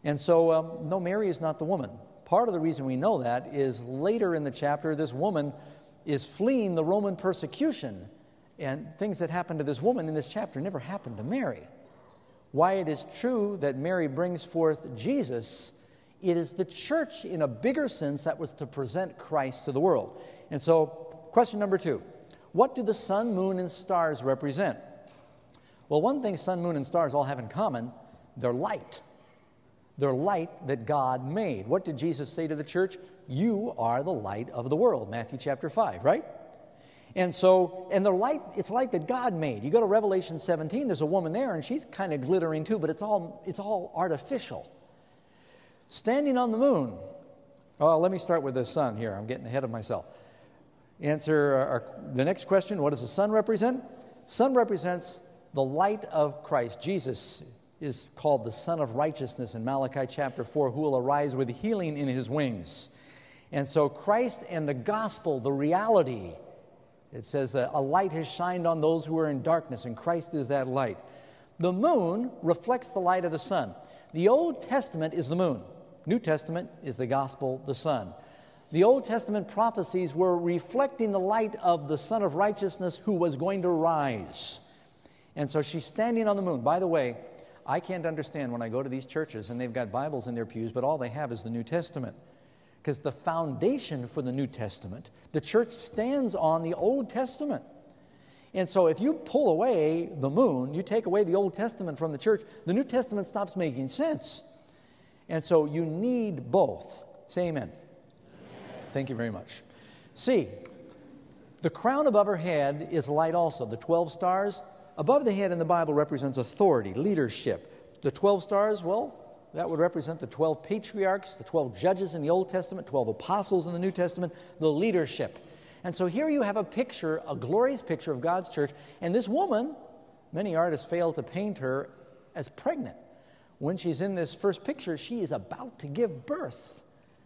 And so, no, Mary is not the woman. Part of the reason we know that is later in the chapter, this woman is fleeing the Roman persecution. And things that happened to this woman in this chapter never happened to Mary. Why it is true that Mary brings forth Jesus, it is the church in a bigger sense that was to present Christ to the world. And so, question number 2, what do the sun, moon, and stars represent? Well, one thing sun, moon, and stars all have in common, they're light. They're light that God made. What did Jesus say to the church? You are the light of the world, Matthew chapter 5, right? And so, and the light, it's light that God made. You go to Revelation 17, there's a woman there, and she's kind of glittering too, but it's all artificial. Standing on the moon. Oh, let me start with the sun here. I'm getting ahead of myself. Answer the next question, what does the sun represent? Sun represents the light of Christ. Jesus is called the Son of Righteousness in Malachi chapter 4, who will arise with healing in his wings. And so Christ and the gospel, the reality, it says that a light has shined on those who are in darkness, and Christ is that light. The moon reflects the light of the sun. The Old Testament is the moon. New Testament is the gospel, the sun. The Old Testament prophecies were reflecting the light of the Son of Righteousness who was going to rise. And so she's standing on the moon. By the way, I can't understand when I go to these churches and they've got Bibles in their pews, but all they have is the New Testament. Because the foundation for the New Testament, the church stands on the Old Testament. And so if you pull away the moon, you take away the Old Testament from the church, the New Testament stops making sense. And so you need both. Say amen. Thank you very much. C, the crown above her head is light also. The 12 stars above the head in the Bible represents authority, leadership. The 12 stars, well, that would represent the 12 patriarchs, the 12 judges in the Old Testament, 12 apostles in the New Testament, the leadership. And so here you have a picture, a glorious picture of God's church. And this woman, many artists fail to paint her as pregnant. When she's in this first picture, she is about to give birth.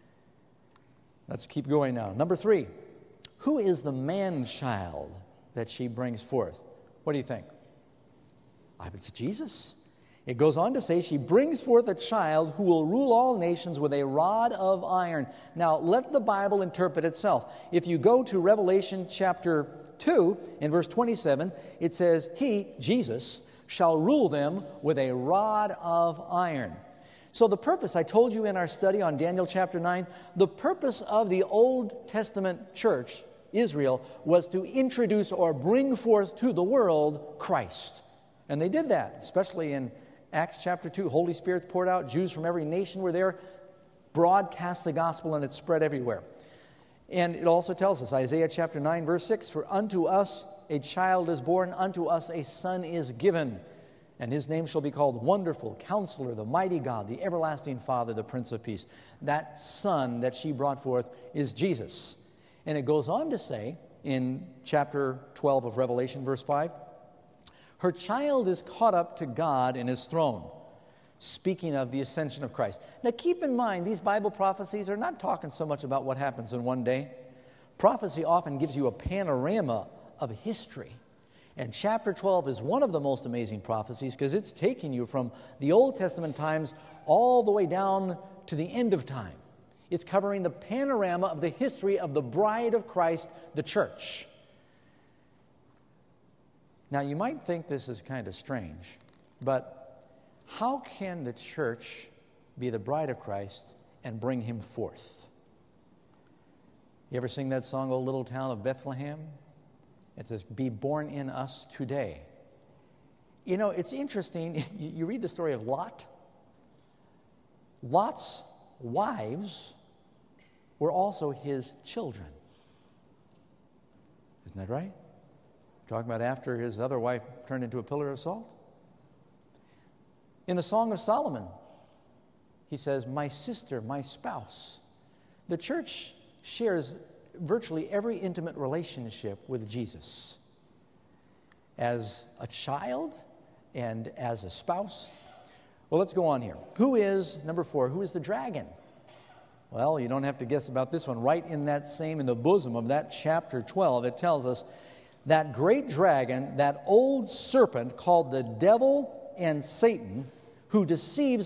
Let's keep going now. Number 3, who is the man-child that she brings forth? What do you think? It's Jesus. It goes on to say, she brings forth a child who will rule all nations with a rod of iron. Now, let the Bible interpret itself. If you go to Revelation chapter 2, in verse 27, it says, he, Jesus, shall rule them with a rod of iron. So the purpose, I told you in our study on Daniel chapter 9, the purpose of the Old Testament church, Israel, was to introduce or bring forth to the world Christ. And they did that, especially in Acts chapter 2, Holy Spirit's poured out, Jews from every nation were there, broadcast the gospel, and it spread everywhere. And it also tells us, Isaiah chapter 9, verse 6, for unto us a child is born, unto us a son is given, and his name shall be called Wonderful, Counselor, the Mighty God, the Everlasting Father, the Prince of Peace. That son that she brought forth is Jesus. And it goes on to say in chapter 12 of Revelation, verse 5, her child is caught up to God in his throne, speaking of the ascension of Christ. Now keep in mind, these Bible prophecies are not talking so much about what happens in one day. Prophecy often gives you a panorama of history. And chapter 12 is one of the most amazing prophecies because it's taking you from the Old Testament times all the way down to the end of time. It's covering the panorama of the history of the bride of Christ, the church. Now, you might think this is kind of strange, but how can the church be the bride of Christ and bring him forth? You ever sing that song, O Little Town of Bethlehem? It says, be born in us today. You know, it's interesting. You read the story of Lot. Lot's wives were also his children. Isn't that right? Talking about after his other wife turned into a pillar of salt. In the Song of Solomon, he says, my sister, my spouse. The church shares virtually every intimate relationship with Jesus. As a child and as a spouse. Well, let's go on here. Who is, number 4, who is the dragon? Well, you don't have to guess about this one. Right in the bosom of that chapter 12, it tells us that great dragon, that old serpent called the devil and Satan, who deceives